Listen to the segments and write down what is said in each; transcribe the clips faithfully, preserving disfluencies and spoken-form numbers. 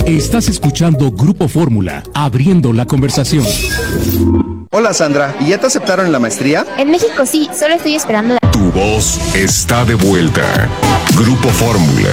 Estás escuchando Grupo Fórmula, abriendo la conversación. Hola Sandra, ¿y ya te aceptaron en la maestría? En México sí, solo estoy esperando la... Tu voz está de vuelta. Grupo Fórmula.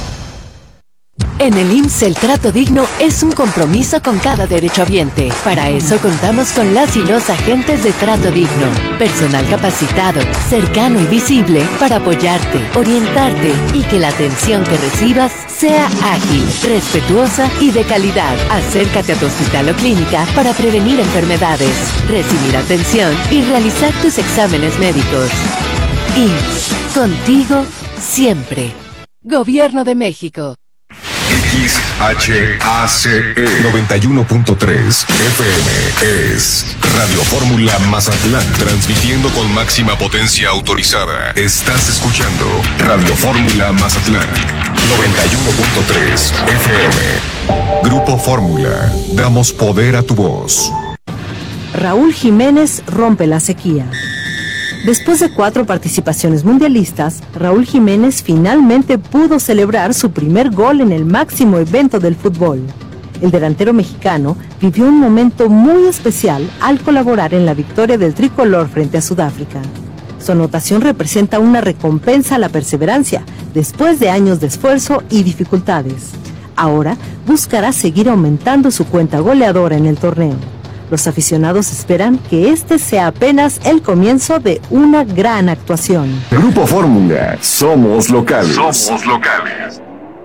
En el I M S S el trato digno es un compromiso con cada derechohabiente. Para eso contamos con las y los agentes de trato digno. Personal capacitado, cercano y visible para apoyarte, orientarte y que la atención que recibas sea ágil, respetuosa y de calidad. Acércate a tu hospital o clínica para prevenir enfermedades, recibir atención y realizar tus exámenes médicos. I M S S, contigo siempre. Gobierno de México. X H A C E noventa y uno punto tres F M es Radio Fórmula Mazatlán, transmitiendo con máxima potencia autorizada. Estás escuchando Radio Fórmula Mazatlán noventa y uno punto tres F M. Grupo Fórmula, damos poder a tu voz. Raúl Jiménez rompe la sequía. Después de cuatro participaciones mundialistas, Raúl Jiménez finalmente pudo celebrar su primer gol en el máximo evento del fútbol. El delantero mexicano vivió un momento muy especial al colaborar en la victoria del tricolor frente a Sudáfrica. Su anotación representa una recompensa a la perseverancia después de años de esfuerzo y dificultades. Ahora buscará seguir aumentando su cuenta goleadora en el torneo. Los aficionados esperan que este sea apenas el comienzo de una gran actuación. Grupo Fórmula, somos locales. Somos locales.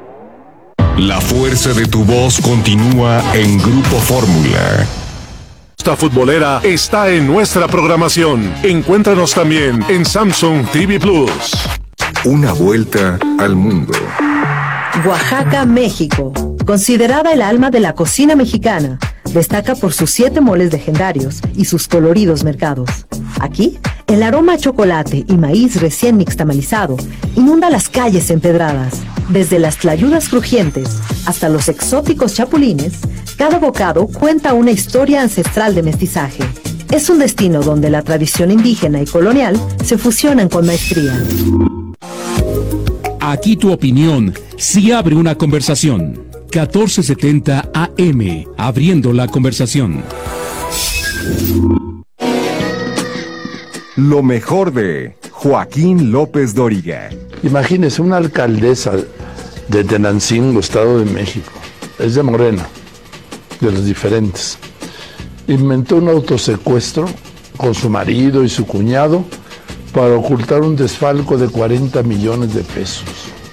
La fuerza de tu voz continúa en Grupo Fórmula. Esta futbolera está en nuestra programación. Encuéntranos también en Samsung T V Plus. Una vuelta al mundo. Oaxaca, México. Considerada el alma de la cocina mexicana, destaca por sus siete moles legendarios y sus coloridos mercados. Aquí, el aroma a chocolate y maíz recién nixtamalizado inunda las calles empedradas. Desde las tlayudas crujientes hasta los exóticos chapulines, cada bocado cuenta una historia ancestral de mestizaje. Es un destino donde la tradición indígena y colonial se fusionan con maestría. Aquí tu opinión sí abre una conversación. catorce setenta A M, abriendo la conversación. Lo mejor de Joaquín López Dóriga. Imagínese una alcaldesa de Tenancingo, Estado de México. Es de Morena, de los diferentes. Inventó un autosecuestro con su marido y su cuñado para ocultar un desfalco de cuarenta millones de pesos.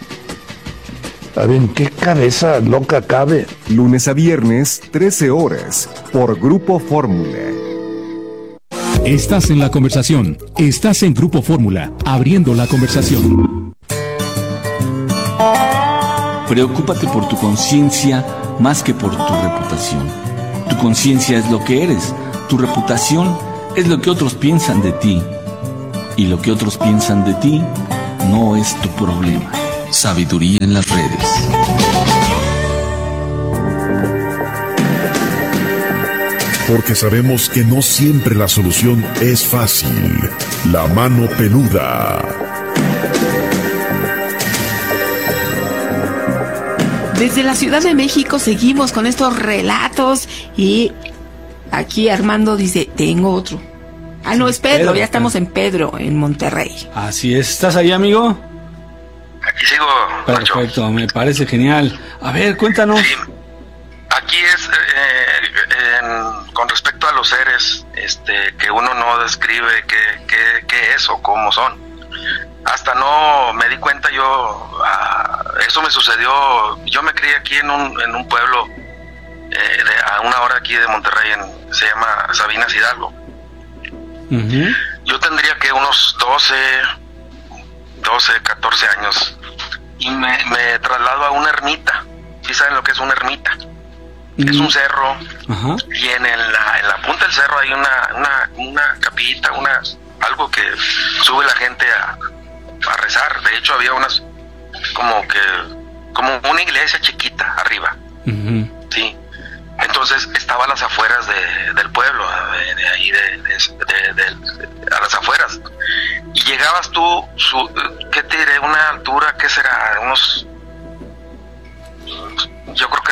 A ver, ¿en qué cabeza loca cabe? Lunes a viernes, trece horas, por Grupo Fórmula. Estás en la conversación. Estás en Grupo Fórmula, abriendo la conversación. Preocúpate por tu conciencia más que por tu reputación. Tu conciencia es lo que eres. Tu reputación es lo que otros piensan de ti. Y lo que otros piensan de ti no es tu problema. Sabiduría en las redes. Porque sabemos que no siempre la solución es fácil. La mano peluda. Desde la Ciudad de México seguimos con estos relatos y aquí Armando dice, tengo otro. Ah, no, es Pedro, Pedro ya estamos en Pedro, en Monterrey. Así es, ¿estás ahí, amigo? Aquí sigo. Perfecto, Nacho. Me parece genial. A ver, cuéntanos. Sí. Aquí es eh, en, con respecto a los seres este, que uno no describe qué, qué, qué es o cómo son. Hasta no me di cuenta yo, uh, eso me sucedió, yo me crié aquí en un, en un pueblo eh, de, a una hora aquí de Monterrey, en, se llama Sabinas Hidalgo. Uh-huh. Yo tendría que unos doce, catorce años y me, me traslado a una ermita. ¿Sí saben lo que es una ermita? Uh-huh. Es un cerro. Uh-huh. Y en, el, en la punta del cerro hay una, una, una capillita, una, algo que sube la gente a, a rezar. De hecho había unas como que como una iglesia chiquita arriba. Uh-huh. Sí. Entonces estaba a las afueras de, del pueblo, de, de ahí, de, de, de, de, a las afueras. Y llegabas tú, su, ¿qué te diré? Una altura, ¿qué será? Unos, yo creo que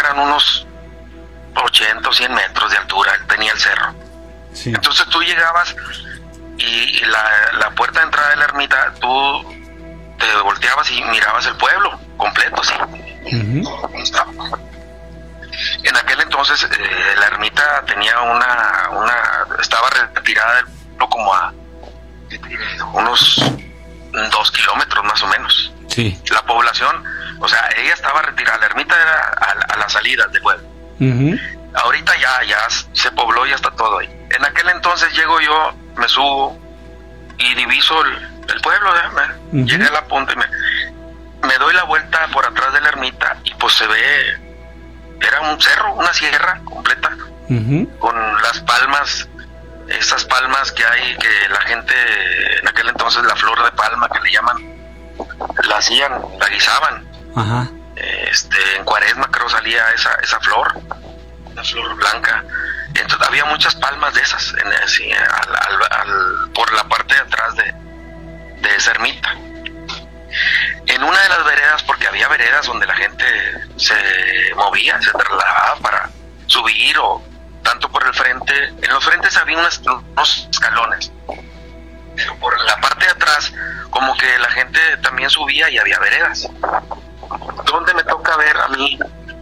eran unos ochenta o cien metros de altura, tenía el cerro. Sí. Entonces tú llegabas y la, la puerta de entrada de la ermita, tú te volteabas y mirabas el pueblo completo, sí. Uh-huh. En aquel entonces eh, la ermita tenía una, una, estaba retirada del pueblo como a unos dos kilómetros más o menos. Sí. La población, o sea, ella estaba retirada, la ermita era a, a la salida del pueblo. Uh-huh. Ahorita ya, ya se pobló, ya está todo ahí. En aquel entonces llego yo, me subo y diviso el, el pueblo, ¿eh? me, uh-huh. Llegué a la punta y me, me doy la vuelta por atrás de la ermita y pues se ve, era un cerro, una sierra completa, uh-huh. con las palmas, esas palmas que hay, que la gente, en aquel entonces la flor de palma que le llaman, la hacían, la guisaban. Ajá. Este, en Cuaresma creo salía esa, esa flor, la flor blanca. Entonces había muchas palmas de esas en, así, al, al, al, por la parte de atrás de, de esa ermita. En una de las veredas, porque había veredas donde la gente se movía, se trasladaba para subir, o tanto por el frente, en los frentes había unos, unos escalones, pero por la parte de atrás como que la gente también subía y había veredas. Donde me toca ver a mí,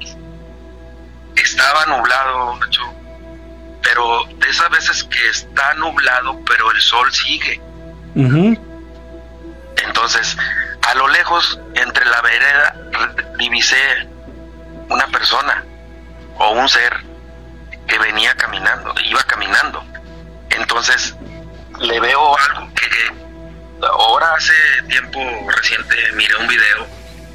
estaba nublado, Nacho, pero de esas veces que está nublado pero el sol sigue. Uh-huh. Entonces a lo lejos, entre la vereda, divisé una persona o un ser que venía caminando, iba caminando. Entonces le veo algo que, que ahora hace tiempo reciente miré un video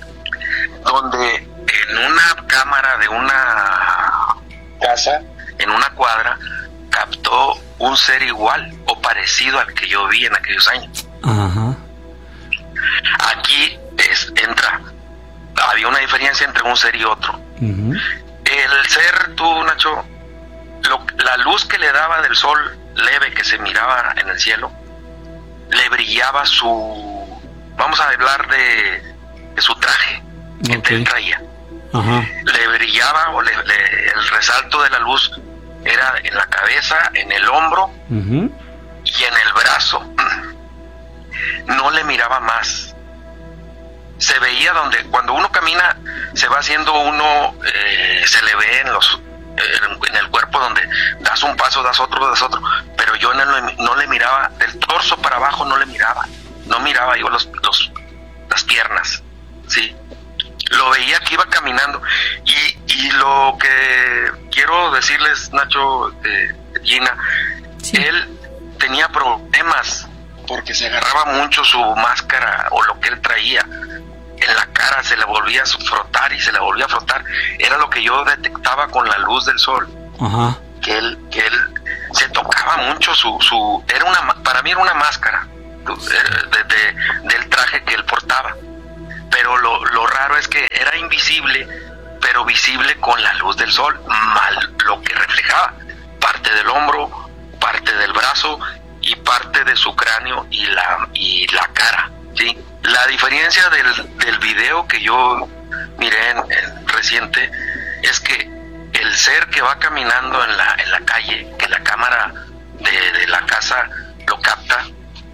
donde en una cámara de una casa, en una cuadra, captó un ser igual o parecido al que yo vi en aquellos años. Ajá. Aquí es, entra, había una diferencia entre un ser y otro. Uh-huh. El ser, tú, Nacho, lo, la luz que le daba del sol leve que se miraba en el cielo, le brillaba su, vamos a hablar de, de su traje que okay. él traía. Uh-huh. Le brillaba, o le, le, el resalto de la luz era en la cabeza, en el hombro uh-huh. y en el brazo. No le miraba más. Se veía donde, cuando uno camina, se va haciendo uno, eh, se le ve en los, eh, en el cuerpo donde das un paso, das otro, das otro, pero yo no, no le miraba, del torso para abajo no le miraba, no miraba yo los, los las piernas, sí, lo veía que iba caminando, y, y lo que quiero decirles, Nacho, eh, Gina, sí. Él tenía problemas porque se agarraba mucho su máscara o lo que él traía en la cara, se le volvía a frotar y se le volvía a frotar. Era lo que yo detectaba con la luz del sol. Ajá. Que él, que él se tocaba mucho su, su, era una, para mí era una máscara de, de, del traje que él portaba. Pero lo, lo raro es que era invisible, pero visible con la luz del sol, mal lo que reflejaba, parte del hombro, parte del brazo y parte de su cráneo y la y la cara, ¿sí? La diferencia del, del video que yo miré en, en reciente es que el ser que va caminando en la en la calle, que la cámara de, de la casa lo capta,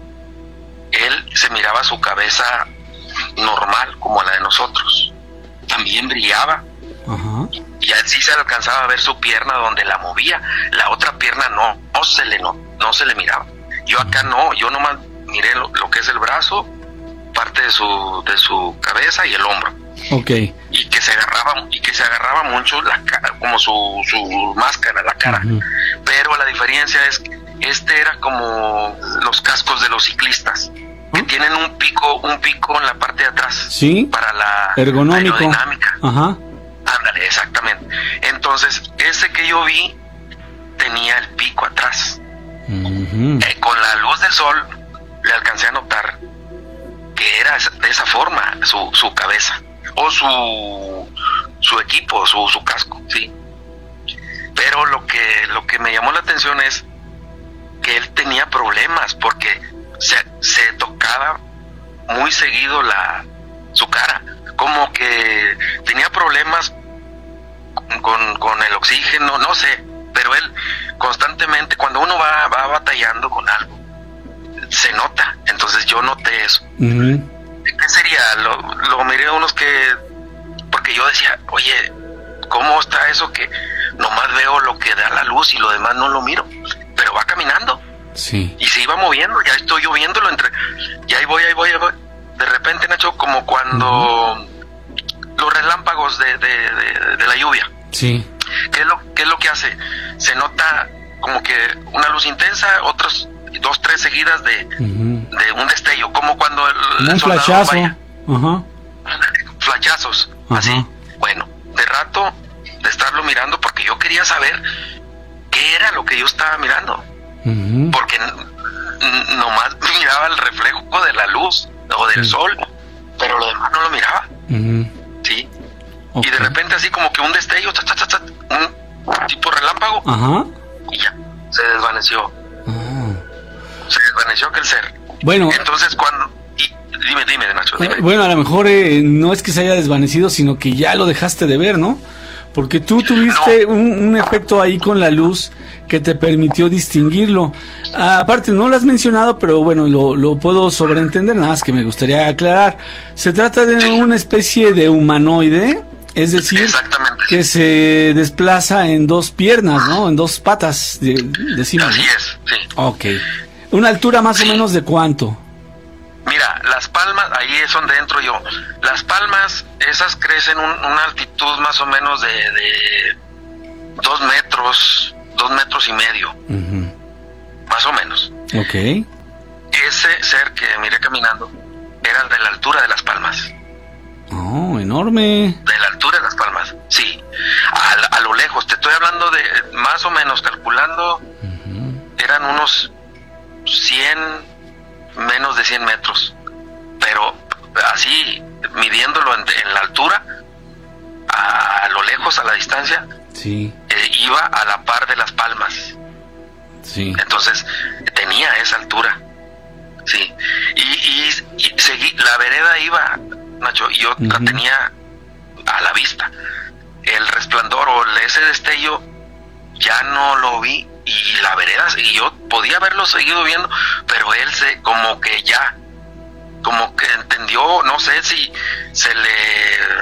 él se miraba su cabeza normal como la de nosotros, también brillaba. Uh-huh. Y así se alcanzaba a ver su pierna donde la movía, la otra pierna no, no se le no, no se le miraba. Yo acá no, yo nomás miré lo, lo que es el brazo, parte de su de su cabeza y el hombro. Okay. Y que se agarraba y que se agarraba mucho la cara, como su su máscara, la cara. Uh-huh. Pero la diferencia es que este era como los cascos de los ciclistas, que ¿Mm? tienen un pico, un pico en la parte de atrás. Sí. Para la ergonómico. Aerodinámica. Ajá. Ándale, exactamente. Entonces, ese que yo vi tenía el pico atrás. Uh-huh. Eh, con la luz del sol le alcancé a notar que era de esa forma su, su cabeza o su su equipo, su, su casco, sí. Pero lo que lo que me llamó la atención es que él tenía problemas porque se, se tocaba muy seguido la su cara, como que tenía problemas con, con el oxígeno, no sé, pero él constantemente, cuando uno va, va batallando con algo, se nota. Entonces yo noté eso. Uh-huh. ¿Qué sería? Lo, lo miré a unos que, porque yo decía, oye, ¿cómo está eso que nomás veo lo que da la luz y lo demás no lo miro? Pero va caminando. Sí. Y se iba moviendo, ya estoy yo viéndolo entre, y ahí voy, ahí voy, ahí voy. De repente, Nacho, como cuando uh-huh. los relámpagos de, de, de, de la lluvia. Sí. ¿Qué es lo, qué es lo que hace? Se nota como que una luz intensa, otros dos, tres seguidas de, uh-huh. de un destello, como cuando el, un flachazo. Vaya. Uh-huh. Flachazos, uh-huh. así. Bueno, de rato de estarlo mirando, porque yo quería saber qué era lo que yo estaba mirando. Uh-huh. Porque n- nomás miraba el reflejo de la luz o del sí. sol, pero lo demás no lo miraba. Uh-huh. Sí. Okay. Y de repente así como que un destello, tat, tat, tat, un tipo relámpago, uh-huh. y ya, se desvaneció. Uh-huh. Se desvaneció aquel ser. Bueno. Entonces cuando... Y, dime, dime, Nacho, dime. Bueno, a lo mejor eh, no es que se haya desvanecido, sino que ya lo dejaste de ver, ¿no? Porque tú tuviste no. un, un efecto ahí con la luz que te permitió distinguirlo. Ah, aparte, no lo has mencionado, pero bueno, lo, lo puedo sobreentender, nada más que me gustaría aclarar. Se trata de sí. una especie de humanoide, es decir, que se desplaza en dos piernas, ¿no? En dos patas, de, decimos. Así ¿no? es, sí. Ok. ¿Una altura más sí. o menos de cuánto? Mira, las palmas, ahí es donde entro yo. Las palmas, esas crecen un, una altitud más o menos de, de dos metros, dos metros y medio. Uh-huh. Más o menos. Ok. Ese ser que miré caminando era de la altura de las palmas. Oh, enorme. De la altura de las palmas, sí. A, a lo lejos, te estoy hablando de, más o menos, calculando, uh-huh. eran unos cien, menos de cien metros. Pero así, midiéndolo en, en la altura, a, a lo lejos, a la distancia, sí. eh, iba a la par de las palmas. Sí. Entonces, tenía esa altura. Sí. Y, y, y seguí, la vereda iba, Nacho, y yo uh-huh. la tenía a la vista. El resplandor o ese destello ya no lo vi, y la vereda, y yo podía haberlo seguido viendo, pero él se, como que ya, como que entendió, no sé si se le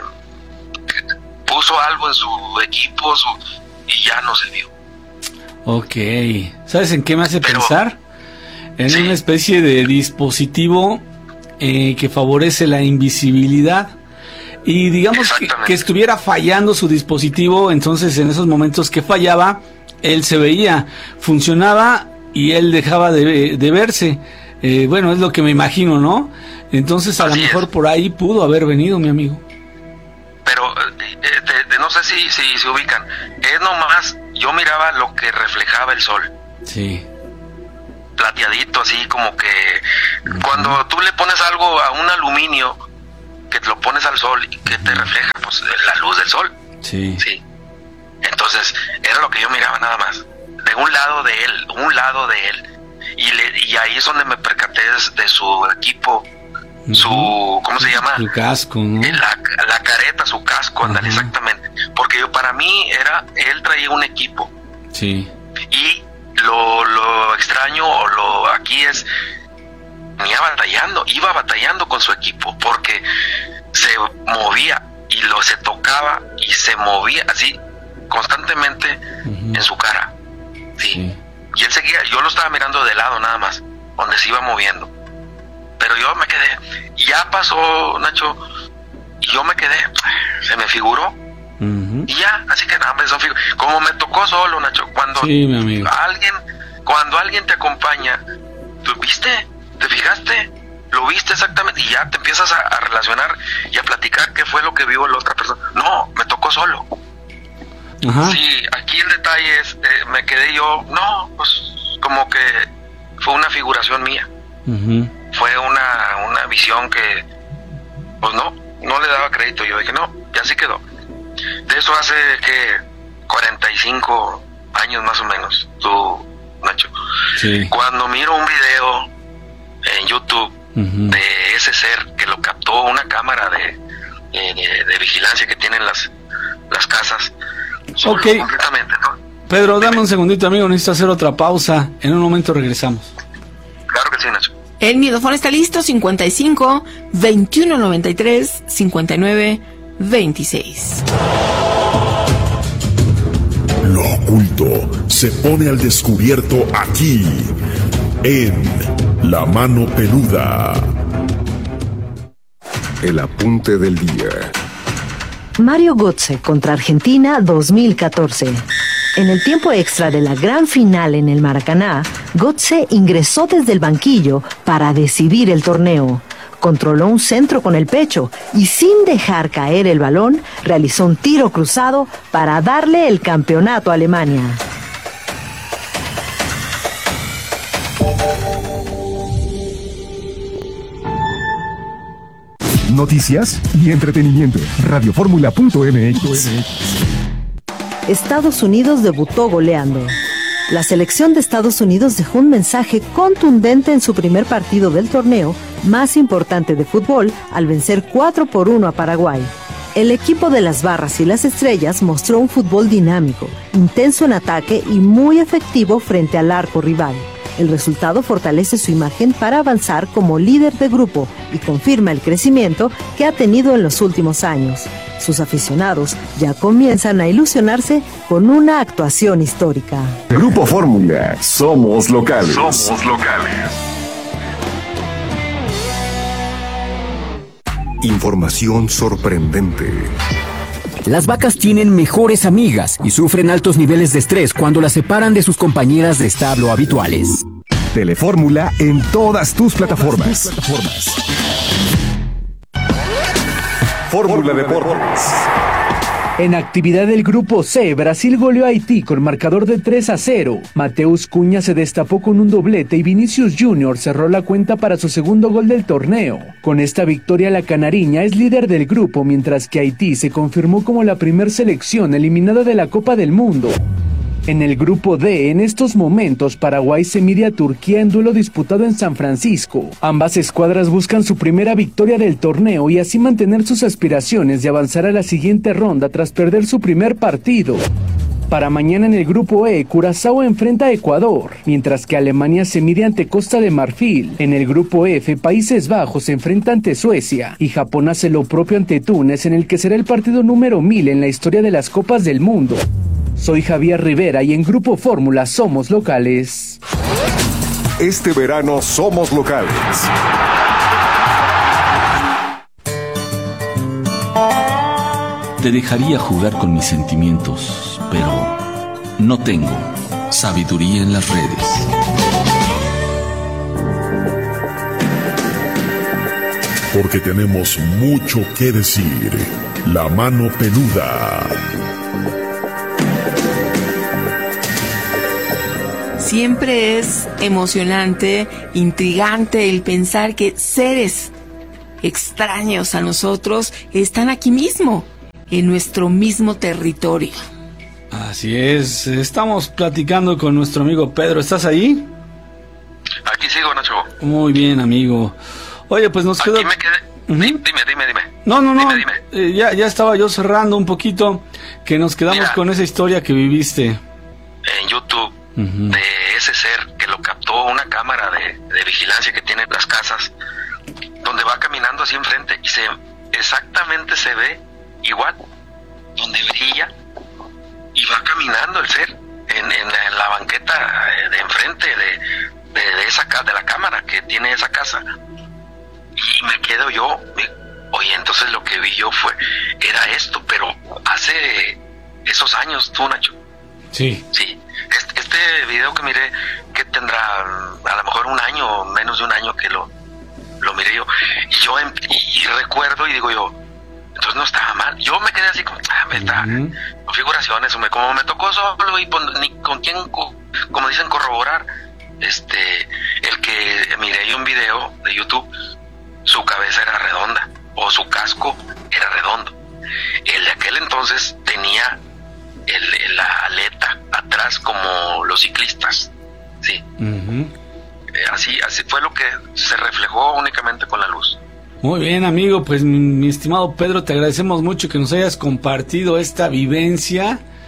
puso algo en su equipo, su, y ya no se vio. Ok. ¿Sabes en qué me hace pero, pensar? En sí. una especie de dispositivo eh, que favorece la invisibilidad. Y digamos que, que estuviera fallando su dispositivo, entonces en esos momentos que fallaba, él se veía, funcionaba y él dejaba de, de verse. Eh, bueno, es lo que me imagino, ¿no? Entonces a lo mejor es. Por ahí pudo haber venido mi amigo. Pero eh, te, te, no sé si, si se ubican. Es nomás, yo miraba lo que reflejaba el sol. Sí. Plateadito, así como que uh-huh. cuando tú le pones algo a un aluminio, que te lo pones al sol y que te refleja pues la luz del sol. Sí. Sí. Entonces, era lo que yo miraba nada más. De un lado de él, un lado de él. Y, le, y ahí es donde me percaté de, de su equipo, uh-huh. su, ¿cómo se llama? Su casco, ¿no? La, la careta, su casco, uh-huh. ándale, exactamente. Porque yo, para mí, era, él traía un equipo. Sí. Y lo, lo extraño, o lo aquí es, venía batallando, iba batallando con su equipo, porque se movía, y lo se tocaba, y se movía, así, constantemente uh-huh. en su cara, sí. sí, y él seguía, yo lo estaba mirando de lado nada más, donde se iba moviendo, pero yo me quedé, y ya pasó, Nacho, y yo me quedé, se me figuró, uh-huh. y ya, así que nada, me son figu- como me tocó solo, Nacho, cuando sí, mi amigo. alguien, cuando alguien te acompaña, ¿tú viste? ¿Te fijaste? ¿Lo viste exactamente? Y ya te empiezas a, a relacionar y a platicar qué fue lo que vio la otra persona. No, me tocó solo. Ajá. Sí, aquí el detalle es, eh, me quedé yo, no, pues como que fue una figuración mía. Uh-huh. Fue una, una visión que, pues no, no le daba crédito. Yo dije, no, ya sí quedó. De eso hace que cuarenta y cinco años más o menos, tú, Nacho. Sí. Cuando miro un video en YouTube uh-huh. de ese ser que lo captó una cámara de, de, de, de vigilancia que tienen las, las casas, Ok. Completamente, ¿no? Pedro, dame un segundito, amigo, necesito hacer otra pausa. En un momento regresamos. Claro que sí, Nacho. El micrófono está listo, cincuenta y cinco, veintiuno noventa y tres, cincuenta y nueve, veintiséis. Lo oculto se pone al descubierto aquí, en La Mano Peluda. El apunte del día. Mario Götze contra Argentina dos mil catorce. En el tiempo extra de la gran final en el Maracaná, Götze ingresó desde el banquillo para decidir el torneo. Controló un centro con el pecho y sin dejar caer el balón, realizó un tiro cruzado para darle el campeonato a Alemania. Noticias y entretenimiento. Radioformula punto m x. Estados Unidos debutó goleando. La selección de Estados Unidos dejó un mensaje contundente en su primer partido del torneo más importante de fútbol al vencer cuatro por uno a Paraguay. El equipo de las Barras y las Estrellas mostró un fútbol dinámico, intenso en ataque y muy efectivo frente al arco rival. El resultado fortalece su imagen para avanzar como líder de grupo y confirma el crecimiento que ha tenido en los últimos años. Sus aficionados ya comienzan a ilusionarse con una actuación histórica. Grupo Fórmula, somos locales. Somos locales. Información sorprendente. Las vacas tienen mejores amigas y sufren altos niveles de estrés cuando las separan de sus compañeras de establo habituales. Telefórmula en todas tus plataformas. Fórmula Deportes. En actividad del Grupo C, Brasil goleó a Haití con marcador de tres a cero. Mateus Cunha se destapó con un doblete y Vinicius Junior cerró la cuenta para su segundo gol del torneo. Con esta victoria, la canariña es líder del grupo, mientras que Haití se confirmó como la primer selección eliminada de la Copa del Mundo. En el Grupo D, en estos momentos, Paraguay se mide a Turquía en duelo disputado en San Francisco. Ambas escuadras buscan su primera victoria del torneo y así mantener sus aspiraciones de avanzar a la siguiente ronda tras perder su primer partido. Para mañana en el Grupo E, Curazao enfrenta a Ecuador, mientras que Alemania se mide ante Costa de Marfil. En el Grupo F, Países Bajos se enfrenta ante Suecia y Japón hace lo propio ante Túnez, en el que será el partido número mil en la historia de las Copas del Mundo. Soy Javier Rivera y en Grupo Fórmula somos locales. Este verano somos locales. Te dejaría jugar con mis sentimientos, pero no tengo sabiduría en las redes. Porque tenemos mucho que decir. La Mano Peluda. Siempre es emocionante, intrigante el pensar que seres extraños a nosotros están aquí mismo, en nuestro mismo territorio. Así es, estamos platicando con nuestro amigo Pedro. ¿Estás ahí? Aquí sigo, Nacho. Muy bien, amigo. Oye, pues nos quedó... Aquí me quedé... Uh-huh. Dime, dime, dime. No, no, no. Dime, dime. Eh, ya, ya estaba yo cerrando un poquito, que nos quedamos Mira, con esa historia que viviste. En YouTube, uh-huh, de ese ser que lo captó una cámara de, de vigilancia que tiene las casas, donde va caminando así enfrente y se exactamente se ve igual, donde brilla y va caminando el ser en, en, la, en la banqueta de enfrente de, de, de esa de la cámara que tiene esa casa. Y me quedo yo, me, oye, entonces lo que vi yo fue, era esto, pero hace esos años, tú, Nacho. Sí. Sí. Este, este video que miré, que tendrá a lo mejor un año o menos de un año que lo, lo miré yo, y yo em, y, y recuerdo y digo yo, entonces no estaba mal. Yo me quedé así como, ah, me está, uh-huh, configuraciones, me, como me tocó solo y pues, ni con quién, como dicen, corroborar. Este, el que miré yo un video de YouTube, su cabeza era redonda, o su casco era redondo. El de aquel entonces tenía el, la aleta atrás como los ciclistas, sí. Uh-huh. Eh, así, así fue lo que se reflejó únicamente con la luz. Muy bien, amigo, pues mi, mi estimado Pedro, te agradecemos mucho que nos hayas compartido esta vivencia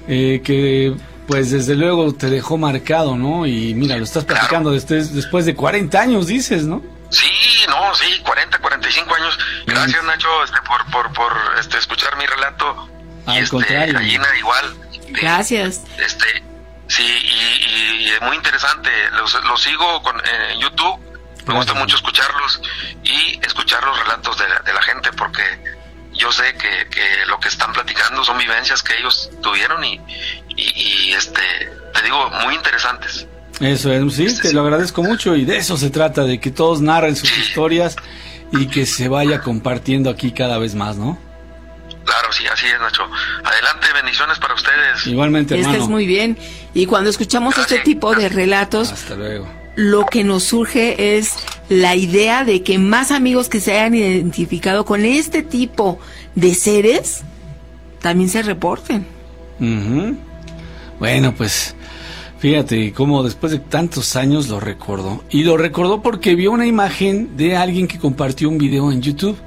eh, que pues desde luego te dejó marcado, ¿no? Y mira, lo estás platicando claro. después, después de cuarenta años, dices, ¿no? Sí, no, sí, cuarenta, cuarenta y cinco años. Gracias, Nacho, este, por, por, por este, escuchar mi relato. Al y este, contrario. Gallina, igual. Gracias. Este, sí, y, y, y muy interesante. Los, los sigo con, en YouTube. Me Gracias. Gusta mucho escucharlos y escuchar los relatos de la, de la gente, porque yo sé que, que lo que están platicando son vivencias que ellos tuvieron y, y, y este, te digo, muy interesantes. Eso es, sí, este, te lo agradezco mucho y de eso se trata, de que todos narren sus sí. historias y que se vaya compartiendo aquí cada vez más, ¿no? Claro, sí, así es, Nacho. Adelante, bendiciones para ustedes. Igualmente, hermano. Estás muy bien. Y cuando escuchamos Gracias. este tipo de relatos, hasta luego. Lo que nos surge es la idea de que más amigos que se hayan identificado con este tipo de seres también se reporten. Uh-huh. Bueno, pues fíjate cómo después de tantos años lo recordó. Y lo recordó porque vio una imagen de alguien que compartió un video en YouTube.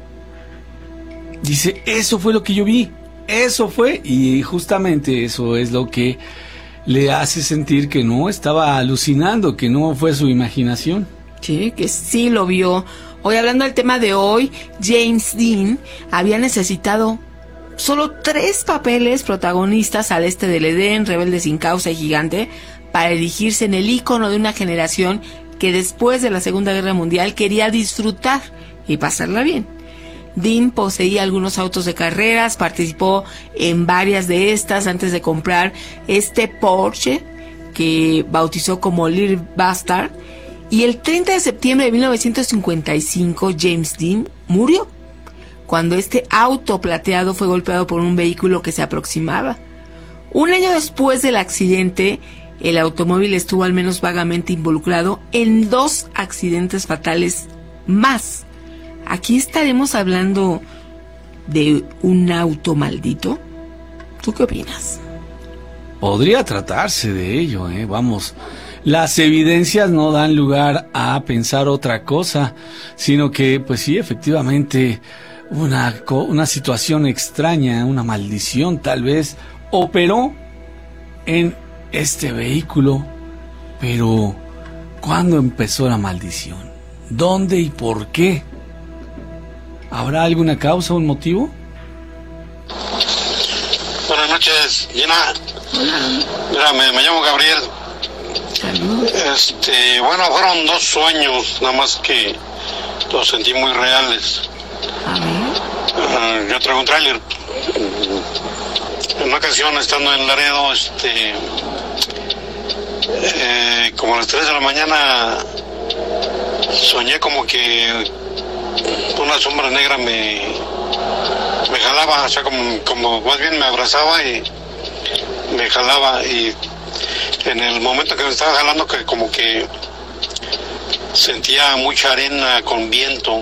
Dice, eso fue lo que yo vi, eso fue, y justamente eso es lo que le hace sentir que no estaba alucinando, que no fue su imaginación. Sí, que sí lo vio. Hoy, hablando del tema de hoy, James Dean había necesitado solo tres papeles protagonistas al este del Edén, Rebelde sin causa y Gigante, para erigirse en el ícono de una generación que después de la Segunda Guerra Mundial quería disfrutar y pasarla bien. Dean poseía algunos autos de carreras, participó en varias de estas antes de comprar este Porsche que bautizó como Little Bastard, y el treinta de septiembre de mil novecientos cincuenta y cinco James Dean murió cuando este auto plateado fue golpeado por un vehículo que se aproximaba. Un año después del accidente, el automóvil estuvo al menos vagamente involucrado en dos accidentes fatales más. ¿Aquí estaremos hablando de un auto maldito? ¿Tú qué opinas? Podría tratarse de ello, ¿eh? Vamos, las evidencias no dan lugar a pensar otra cosa, sino que, pues sí, efectivamente, una, una situación extraña, una maldición tal vez, operó en este vehículo. Pero, ¿cuándo empezó la maldición? ¿Dónde y por qué? ¿Habrá alguna causa o un motivo? Buenas noches, Gina. Mira, me, me llamo Gabriel. Salud. Este, bueno, fueron dos sueños, nada más que los sentí muy reales. Uh, yo traigo un tráiler. En una ocasión, estando en Laredo, este, eh, como a las tres de la mañana, soñé como que una sombra negra me me jalaba, o sea, como, como más bien me abrazaba y me jalaba, y en el momento que me estaba jalando, que como que sentía mucha arena con viento,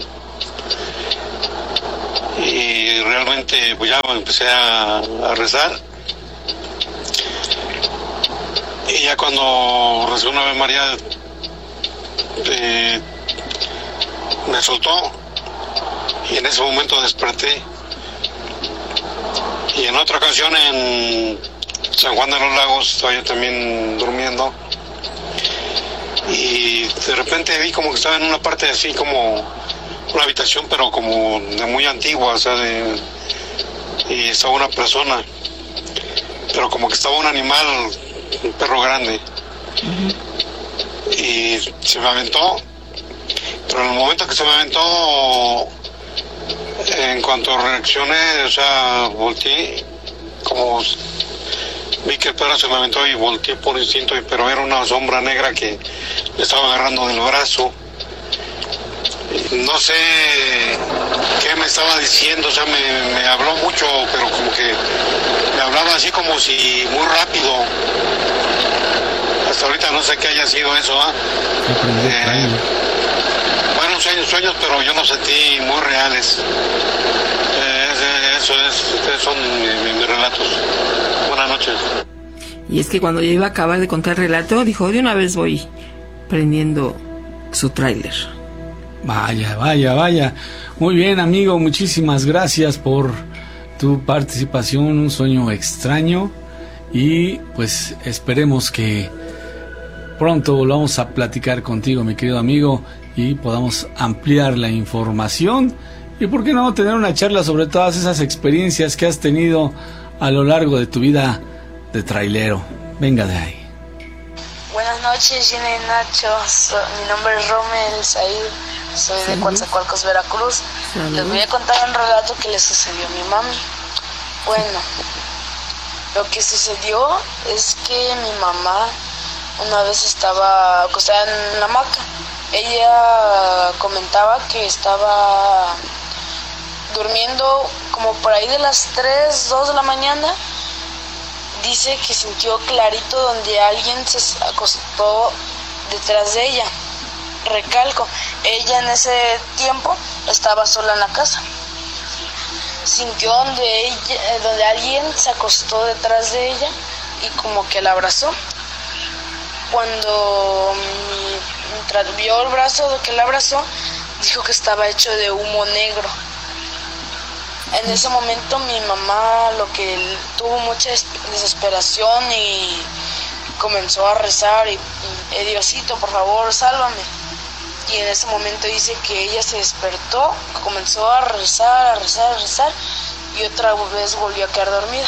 y realmente pues ya empecé a, a rezar, y ya cuando recibí una Ave María eh, me soltó, y en ese momento desperté. Y en otra ocasión en San Juan de los Lagos estaba yo también durmiendo, y de repente vi como que estaba en una parte así como una habitación, pero como de muy antigua, o sea, de, y estaba una persona, pero como que estaba un animal, un perro grande, uh-huh. Y se me aventó, pero en el momento que se me aventó, en cuanto reaccioné, o sea, volteé, como vi que el perro se me aventó y volteé por instinto, pero era una sombra negra que me estaba agarrando del brazo. No sé qué me estaba diciendo, o sea, me, me habló mucho, pero como que me hablaba así como si muy rápido. Hasta ahorita no sé qué haya sido eso, ¿ah? ¿eh? Eh, bueno, sueños, sueños, pero yo los sentí muy reales. Eh, eso es, ustedes son mis, mis relatos. Buenas noches. Y es que cuando yo iba a acabar de contar el relato, dijo, de una vez voy prendiendo su tráiler. Vaya, vaya, vaya. Muy bien, amigo, muchísimas gracias por tu participación. Un sueño extraño y pues esperemos que pronto volvamos a platicar contigo, mi querido amigo, y podamos ampliar la información y por qué no tener una charla sobre todas esas experiencias que has tenido a lo largo de tu vida de trailero. Venga de ahí. Buenas noches, Gina y Nacho. So, mi nombre es Romel Said, soy de Coatzacoalcos, Veracruz. Salud. Les voy a contar un relato que le sucedió a mi mami. Bueno, lo que sucedió es que mi mamá una vez estaba acostada en la hamaca. Ella comentaba que estaba durmiendo como por ahí de las tres, dos de la mañana. Dice que sintió clarito donde alguien se acostó detrás de ella. Recalco, ella en ese tiempo estaba sola en la casa. Sintió donde ella, donde alguien se acostó detrás de ella y como que la abrazó. Cuando vio el brazo que la abrazó, dijo que estaba hecho de humo negro. En ese momento mi mamá lo que tuvo mucha desesperación y comenzó a rezar y, y Diosito, por favor, sálvame. Y en ese momento dice que ella se despertó, comenzó a rezar, a rezar, a rezar y otra vez volvió a quedar dormida.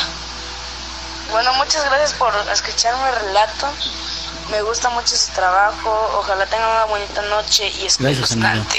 Bueno, muchas gracias por escucharme el relato. Me gusta mucho su trabajo. Ojalá tengan una bonita noche y espeluznante.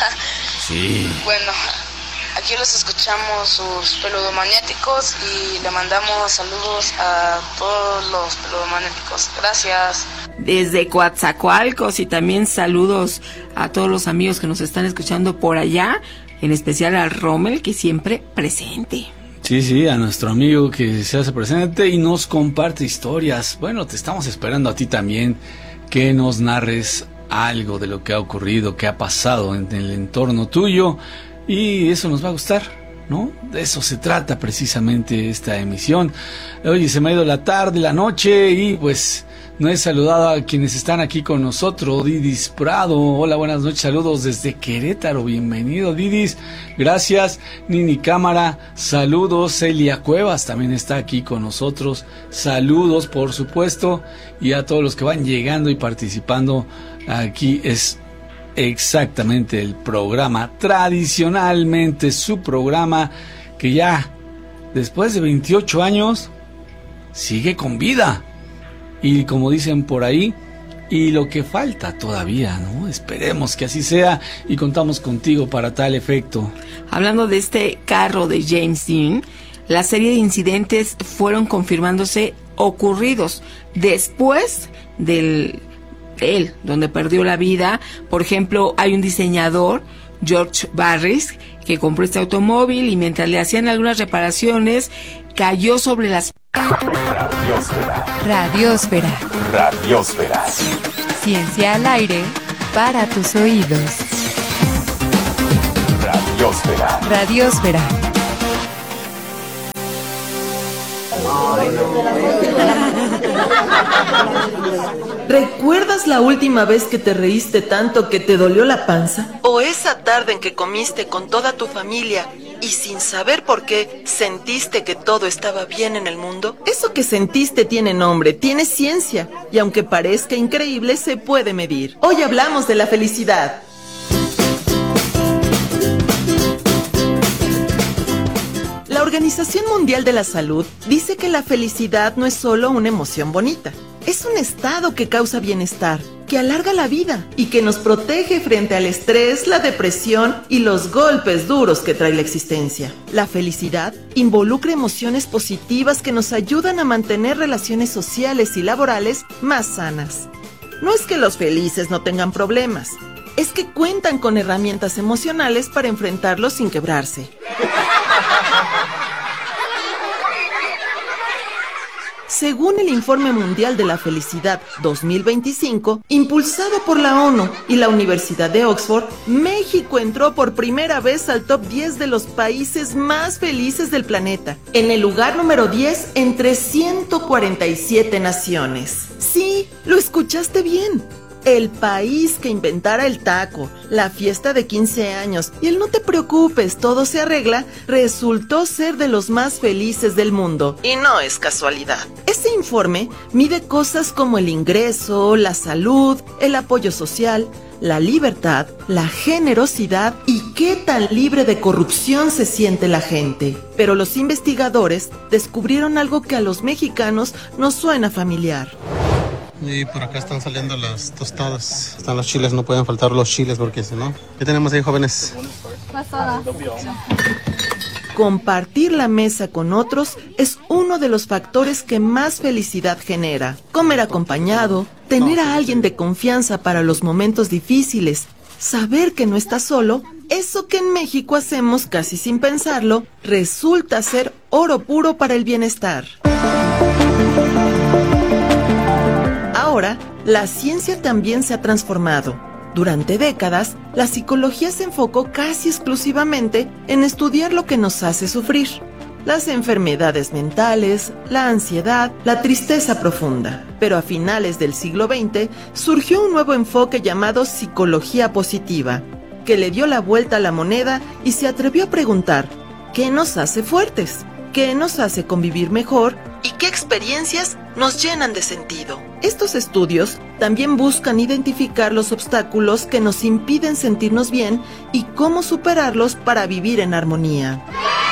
Sí. Bueno, aquí los escuchamos sus peludomaniáticos y le mandamos saludos a todos los peludomaniáticos. Gracias. Desde Coatzacoalcos y también saludos a todos los amigos que nos están escuchando por allá, en especial a Rommel, que siempre presente. Sí, sí, a nuestro amigo que se hace presente y nos comparte historias. Bueno, te estamos esperando a ti también, que nos narres algo de lo que ha ocurrido, que ha pasado en el entorno tuyo, y eso nos va a gustar, ¿no? De eso se trata precisamente esta emisión. Oye, se me ha ido la tarde, la noche, y pues no he saludado a quienes están aquí con nosotros. Didis Prado, hola, buenas noches, saludos desde Querétaro, bienvenido Didis, gracias. Nini Cámara, saludos. Celia Cuevas también está aquí con nosotros, saludos por supuesto, y a todos los que van llegando y participando. Aquí es exactamente el programa, tradicionalmente su programa, que ya después de veintiocho años sigue con vida. Y como dicen por ahí, y lo que falta todavía, ¿no? Esperemos que así sea y contamos contigo para tal efecto. Hablando de este carro de James Dean, la serie de incidentes fueron confirmándose ocurridos después del él, donde perdió la vida. Por ejemplo, hay un diseñador, George Barris, que compró este automóvil y mientras le hacían algunas reparaciones, cayó sobre las... Radiosfera. Radiosfera. Radiosfera. Ciencia al aire para tus oídos. Radiosfera. Radiosfera. ¿Recuerdas la última vez que te reíste tanto que te dolió la panza? ¿O esa tarde en que comiste con toda tu familia y sin saber por qué sentiste que todo estaba bien en el mundo? Eso que sentiste tiene nombre, tiene ciencia, y aunque parezca increíble, se puede medir. Hoy hablamos de la felicidad. La Organización Mundial de la Salud dice que la felicidad no es solo una emoción bonita. Es un estado que causa bienestar, que alarga la vida y que nos protege frente al estrés, la depresión y los golpes duros que trae la existencia. La felicidad involucra emociones positivas que nos ayudan a mantener relaciones sociales y laborales más sanas. No es que los felices no tengan problemas, es que cuentan con herramientas emocionales para enfrentarlos sin quebrarse. Según el Informe Mundial de la Felicidad dos mil veinticinco, impulsado por la ONU y la Universidad de Oxford, México entró por primera vez al top diez de los países más felices del planeta, en el lugar número diez entre ciento cuarenta y siete naciones. Sí, lo escuchaste bien. el país que inventara el taco, la fiesta de quince años y el no te preocupes, todo se arregla, resultó ser de los más felices del mundo. Y no es casualidad. Este informe mide cosas como el ingreso, la salud, el apoyo social, la libertad, la generosidad y qué tan libre de corrupción se siente la gente. Pero los investigadores descubrieron algo que a los mexicanos nos suena familiar. Y por acá están saliendo las tostadas. Están los chiles, no pueden faltar los chiles porque si no... ¿Qué tenemos ahí, jóvenes? Compartir la mesa con otros es uno de los factores que más felicidad genera. Comer acompañado, tener a alguien de confianza para los momentos difíciles, saber que no estás solo, eso que en México hacemos casi sin pensarlo, resulta ser oro puro para el bienestar. Ahora, la ciencia también se ha transformado. Durante décadas, la psicología se enfocó casi exclusivamente en estudiar lo que nos hace sufrir. Las enfermedades mentales, la ansiedad, la tristeza profunda. Pero a finales del siglo veinte surgió un nuevo enfoque llamado psicología positiva, que le dio la vuelta a la moneda y se atrevió a preguntar, ¿qué nos hace fuertes? ¿Qué nos hace convivir mejor? ¿Y qué experiencias nos llenan de sentido? Estos estudios también buscan identificar los obstáculos que nos impiden sentirnos bien y cómo superarlos para vivir en armonía.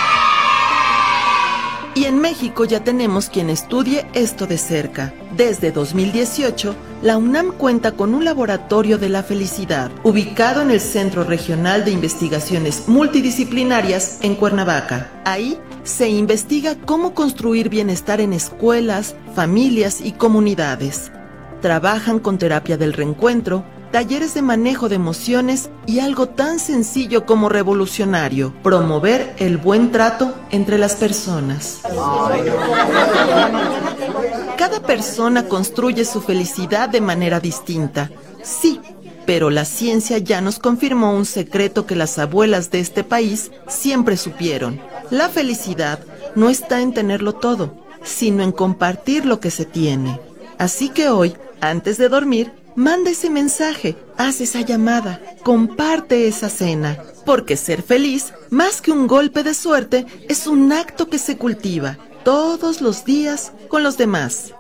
Y en México ya tenemos quien estudie esto de cerca. Desde dos mil dieciocho, la UNAM cuenta con un laboratorio de la felicidad, ubicado en el Centro Regional de Investigaciones Multidisciplinarias en Cuernavaca. Ahí se investiga cómo construir bienestar en escuelas, familias y comunidades. Trabajan con terapia del reencuentro, talleres de manejo de emociones y algo tan sencillo como revolucionario, promover el buen trato entre las personas. Cada persona construye su felicidad de manera distinta, sí, pero la ciencia ya nos confirmó un secreto que las abuelas de este país siempre supieron. La felicidad no está en tenerlo todo, sino en compartir lo que se tiene. Así que hoy, antes de dormir, manda ese mensaje, haz esa llamada, comparte esa cena, porque ser feliz, más que un golpe de suerte, es un acto que se cultiva todos los días con los demás.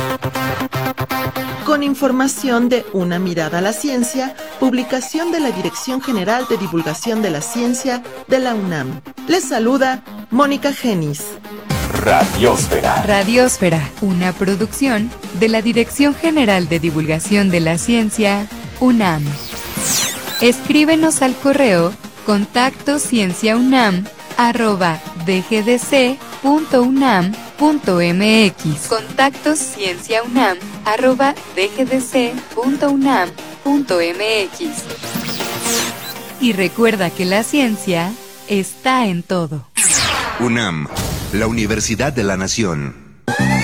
Con información de Una Mirada a la Ciencia, publicación de la Dirección General de Divulgación de la Ciencia de la UNAM. Les saluda Mónica Genis. Radiósfera. Radiósfera, una producción de la Dirección General de Divulgación de la Ciencia, UNAM. Escríbenos al correo contacto cienciaunam arroba dgdc.unam.mx. Contacto cienciaunam arroba dgdc.unam.mx. Y recuerda que la ciencia está en todo. UNAM, la Universidad de la Nación.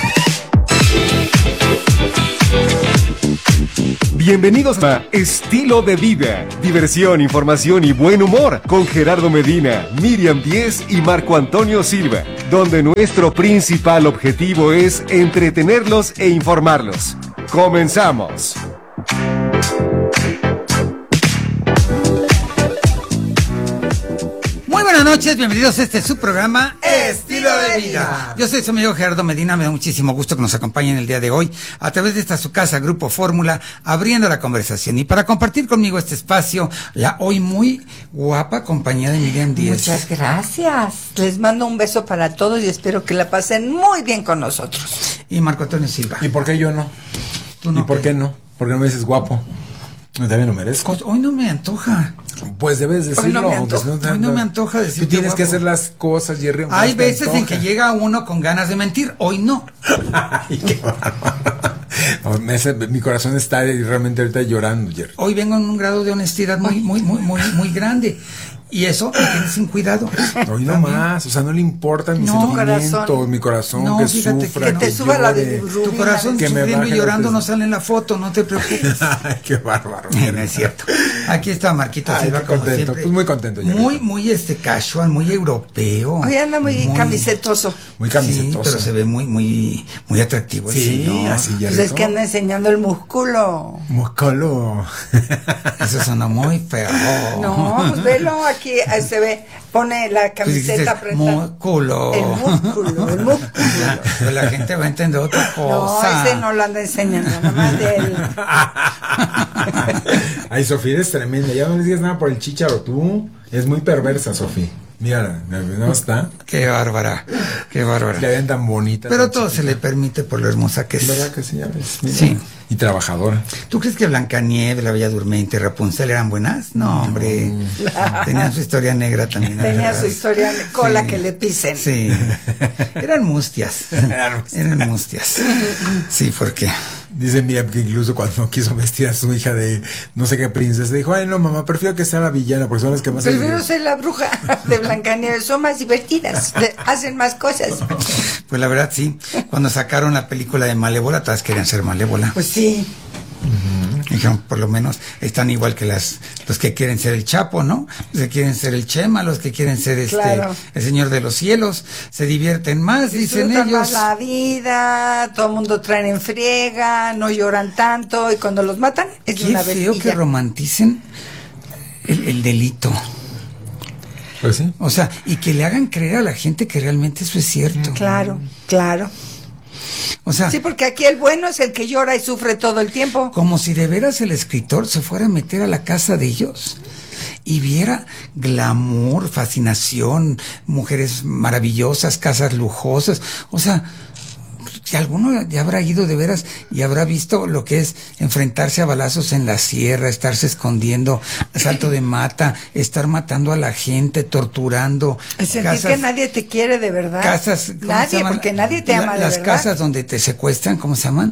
Bienvenidos a Estilo de Vida, diversión, información y buen humor con Gerardo Medina, Miriam Díez y Marco Antonio Silva, donde nuestro principal objetivo es entretenerlos e informarlos. ¡Comenzamos! Muy buenas noches, bienvenidos a este su programa Estilo de Vida. Yo soy su amigo Gerardo Medina, me da muchísimo gusto que nos acompañen el día de hoy a través de esta su casa, Grupo Fórmula, abriendo la conversación. Y para compartir conmigo este espacio, la hoy muy guapa compañía de Miriam Díez. Muchas gracias, les mando un beso para todos y espero que la pasen muy bien con nosotros. Y Marco Antonio Silva. ¿Y por qué yo no? ¿Tú no? ¿Y por qué no? Porque no me dices guapo. Yo también lo merezco. Hoy no me antoja. Pues debes decirlo. Hoy no me antoja, no te, hoy no me antoja decirte Tú tienes guapo. que hacer las cosas, Jerry. Hay veces en que llega uno con ganas de mentir, hoy no. Ay, qué no, me hace, mi corazón está realmente ahorita llorando, Jerry. Hoy vengo en un grado de honestidad muy, muy, muy, muy, muy grande. Y eso me tiene sin cuidado. Hoy no más, o sea, no le importan mis No, sentimientos, corazón. mi corazón, No, que fíjate, sufra, que te suba la llore. Tu corazón que me sufriendo baje y la llorando no autoestima. sale en la foto, no te preocupes. Ay, qué bárbaro. Eh, no es cierto. Aquí está Marquito Ay, Silva, qué como contento, siempre. pues muy contento ya. Muy, muy este casual, muy europeo. Hoy anda muy, camisetoso. Muy Sí, camisetoso. pero se ve muy, muy, muy atractivo el Sí, señor. así ya. Pues es que anda enseñando el músculo. Músculo. Eso suena muy feo. No, pues velo aquí, ahí se ve, pone la Pues camiseta dijiste, apretada. músculo. El músculo, el músculo. Pues la gente va a entender otra No, cosa. ese no lo anda enseñando, nomás de él. Ay, Sofía, eres tremenda. Ya no le digas nada por el chícharo, tú. Es muy perversa, Sofía. Mira, no está. Qué bárbara, qué bárbara. Le ven tan bonita. Pero tan todo se chiquita. le permite por lo hermosa que es. ¿Verdad que sí? Ya ves, mira. Sí. Y trabajadora. ¿Tú crees que Blancanieves, La Bella Durmiente y Rapunzel eran buenas? No, hombre. Tenían su historia negra también. Tenía atrás. su historia de cola Sí. que le pisen. Sí. Eran mustias. Eran mustias. Sí, porque. Dice Miriam que incluso cuando quiso vestir a su hija de no sé qué princesa, dijo, ay no mamá, prefiero que sea la villana, porque son las que más... Prefiero ser la bruja de Blancanieves, son más divertidas, de- hacen más cosas. Pues la verdad, sí. Cuando sacaron la película de Malévola, todas querían ser Malévola. Pues sí. Dijeron, por lo menos están igual que las los que quieren ser el Chapo, ¿no? Los que quieren ser el Chema, los que quieren ser este Claro. el Señor de los Cielos, se divierten más, dicen Disfrutan ellos. más la vida, todo el mundo traen en friega, no lloran tanto, y cuando los matan es de Qué una vez feo y que ya. romanticen el, el delito. Pues sí. O sea, y que le hagan creer a la gente que realmente eso es cierto. Claro, claro. O sea, Sí, porque aquí el bueno es el que llora y sufre todo el tiempo. como si de veras el escritor se fuera a meter a la casa de ellos y viera glamour, fascinación, mujeres maravillosas, casas lujosas. O sea, si alguno ya habrá ido de veras y habrá visto lo que es enfrentarse a balazos en la sierra, estarse escondiendo a salto de mata, estar matando a la gente, torturando. Sentir casas- que nadie te quiere de verdad. casas, ¿cómo se nadie, llaman? porque nadie te La- ama de Las verdad. casas donde te secuestran, ¿cómo se llaman?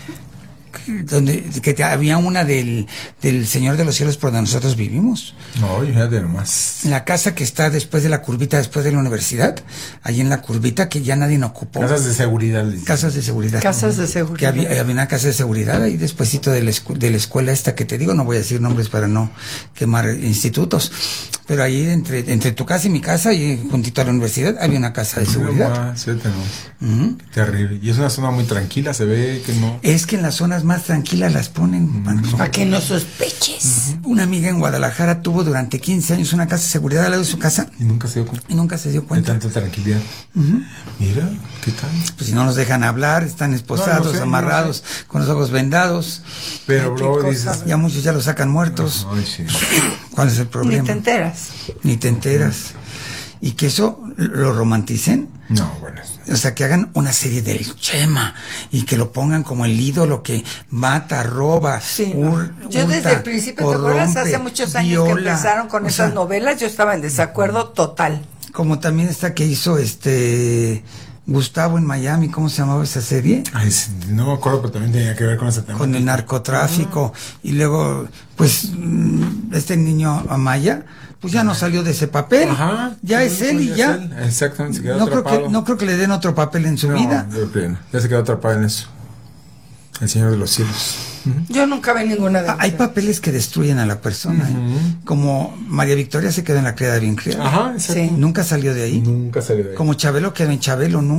Donde que te- había una del, del Señor de los Cielos por donde nosotros vivimos. No, fíjate nomás. La casa que está después de la curvita, después de la universidad, ahí en la curvita que ya nadie no ocupó. Casas de seguridad. les- Casas de seguridad. Casas de Que seguridad. había, había una casa de seguridad ahí despuesito de la, escu- de la escuela esta que te digo, no voy a decir nombres para no quemar institutos, pero ahí entre, entre tu casa y mi casa y juntito a la universidad había una casa de seguridad. Ah, fíjate nomás. Ujú. Terrible. Y es una zona muy tranquila, se ve que no... Es que en las zonas más tranquilas las ponen. Para que no sospeches. Una amiga en Guadalajara tuvo durante quince años una casa de seguridad al lado de su casa Y nunca se dio cuenta y nunca se dio de cuenta. tanta tranquilidad. Ujú. Mira, ¿qué tal? Pues si no nos dejan hablar, están esposados, No, no sé, amarrados, con los ojos vendados. Pero Ay, qué luego cosa. dices... Ya muchos ya los sacan muertos. Ay, sí. ¿Cuál es el Ni problema? te enteras. Ni te enteras. Y que eso lo romanticen. No, bueno. O sea, que hagan una serie del Chema y que lo pongan como el ídolo que mata, roba, Sí. hur- Yo desde hurta, el principio, ¿te acuerdas? corrompe, Hace muchos años que viola. empezaron con O esas sea, novelas, yo estaba en desacuerdo total. como también esta que hizo este Gustavo en Miami, ¿cómo se llamaba esa serie? Ay, sí, no me acuerdo, pero también tenía que ver con ese tema. Con el narcotráfico. Y luego, pues, mm, este niño Amaya, pues ya no salió de ese papel. Ajá. Ya Sí, es él pues y ya. es él. Exactamente, se quedó No creo, atrapado. que, no creo que le den otro papel en su No, vida. yo creo que ya se quedó atrapado en eso. El Señor de los Cielos. Yo nunca vi ninguna de Ah, Hay papeles que destruyen a la persona, ¿eh? Como María Victoria se quedó en La criada bien criada. Ajá, exacto. Sí. Nunca salió de ahí. Nunca salió de ahí. Como Chabelo quedó en Chabelo, nunca.